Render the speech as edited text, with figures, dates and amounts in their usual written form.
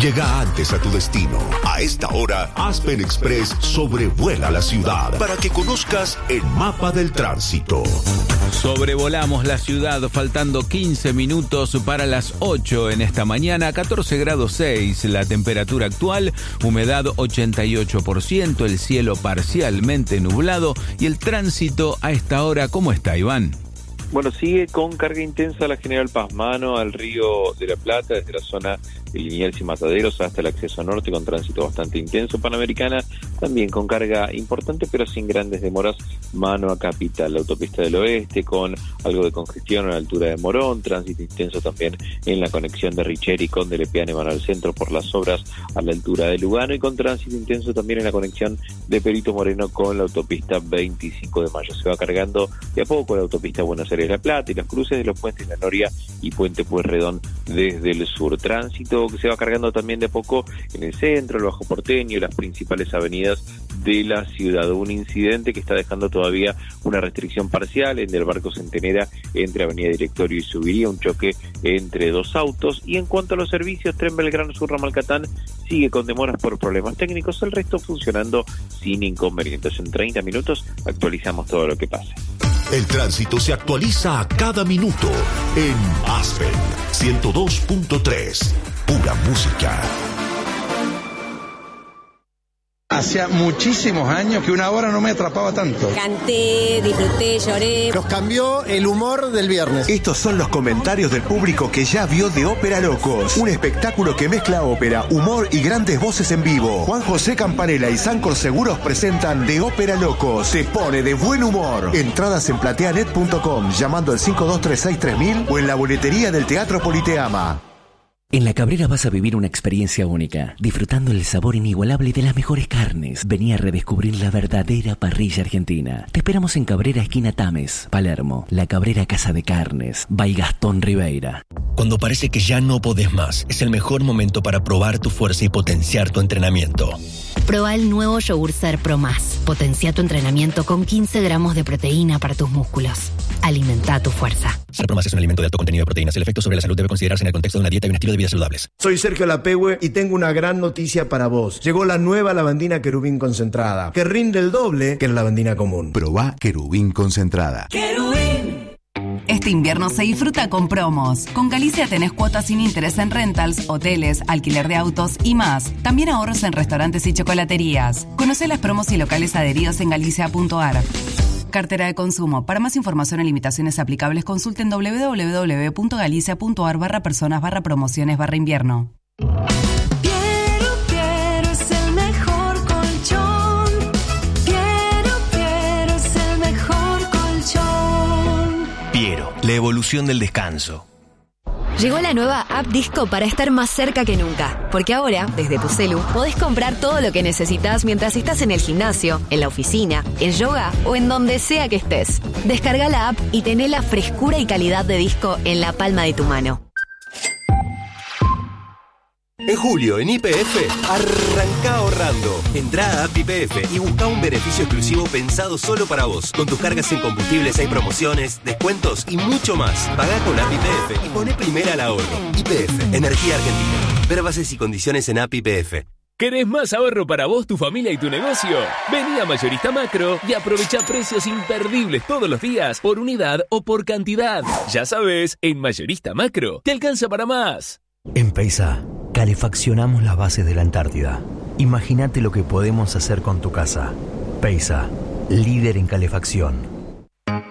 Llega antes a tu destino. A esta hora, Aspen Express sobrevuela la ciudad para que conozcas el mapa del tránsito. Sobrevolamos la ciudad faltando 15 minutos para las 8 en esta mañana, 14 grados 6 la temperatura actual, humedad 88%, el cielo parcialmente nublado y el tránsito a esta hora, ¿cómo está, Iván? Bueno, sigue con carga intensa la General Paz, mano al Río de la Plata, desde la zona de Liniers y Mataderos hasta el acceso norte, con tránsito bastante intenso. Panamericana también con carga importante, pero sin grandes demoras, mano a Capital. La autopista del Oeste con algo de congestión a la altura de Morón, tránsito intenso también en la conexión de Richeri con Delepiane, mano al centro por las obras a la altura de Lugano, y con tránsito intenso también en la conexión de Perito Moreno con la autopista 25 de Mayo. Se va cargando de a poco la autopista Buenos Aires-La Plata y los cruces de los puentes La Noria y Puente Pueyrredón desde el sur. Tránsito que se va cargando también de a poco en el centro, el Bajo Porteño y las principales avenidas de la ciudad. Un incidente que está dejando todavía una restricción parcial en el Barco Centenera entre Avenida Directorio y Subiría, un choque entre dos autos. Y en cuanto a los servicios, Tren Belgrano Sur Ramal Catán sigue con demoras por problemas técnicos, el resto funcionando sin inconvenientes. En 30 minutos actualizamos todo lo que pase. El tránsito se actualiza a cada minuto en Aspen 102.3. Pura música. Hacía muchísimos años que una hora no me atrapaba tanto. Canté, disfruté, lloré. Nos cambió el humor del viernes. Estos son los comentarios del público que ya vio de Ópera Locos, un espectáculo que mezcla ópera, humor y grandes voces en vivo. Juan José Campanella y Sancor Seguros presentan De Ópera Locos. Se pone de buen humor. Entradas en plateanet.com, llamando al 52363000 o en la boletería del Teatro Politeama. En La Cabrera vas a vivir una experiencia única, disfrutando el sabor inigualable de las mejores carnes. Vení a redescubrir la verdadera parrilla argentina. Te esperamos en Cabrera, esquina Tames, Palermo. La Cabrera Casa de Carnes, by Gastón Ribeira. Cuando parece que ya no podés más, es el mejor momento para probar tu fuerza y potenciar tu entrenamiento. Proba el nuevo Yogur Ser Pro Más. Potencia tu entrenamiento con 15 gramos de proteína para tus músculos. Alimenta tu fuerza. Ser Pro Más es un alimento de alto contenido de proteínas. El efecto sobre la salud debe considerarse en el contexto de una dieta y un estilo de vida saludables. Soy Sergio Lapehue y tengo una gran noticia para vos. Llegó la nueva lavandina Querubín concentrada, que rinde el doble que la lavandina común. Probá Querubín concentrada. ¡Querubín! Este invierno se disfruta con promos. Con Galicia tenés cuotas sin interés en rentals, hoteles, alquiler de autos y más. También ahorros en restaurantes y chocolaterías. Conocé las promos y locales adheridos en galicia.ar. Cartera de consumo. Para más información o limitaciones aplicables, consulten www.galicia.ar/personas/promociones/invierno. Piero es el mejor colchón. Piero es el mejor colchón. Piero, la evolución del descanso. Llegó la nueva App Disco para estar más cerca que nunca. Porque ahora, desde tu celu, podés comprar todo lo que necesitas mientras estás en el gimnasio, en la oficina, en yoga o en donde sea que estés. Descarga la app y tené la frescura y calidad de disco en la palma de tu mano. En julio, en YPF, arranca ahorrando. Entrá a App YPF y busca un beneficio exclusivo pensado solo para vos. Con tus cargas en combustibles hay promociones, descuentos y mucho más. Pagá con App YPF y poné primera al ahorro. YPF, Energía Argentina. Ver bases y condiciones en App YPF. ¿Querés más ahorro para vos, tu familia y tu negocio? Vení a Mayorista Macro y aprovecha precios imperdibles todos los días, por unidad o por cantidad. Ya sabes, en Mayorista Macro te alcanza para más. En Peisa, calefaccionamos las bases de la Antártida. Imagínate lo que podemos hacer con tu casa. Peisa, líder en calefacción.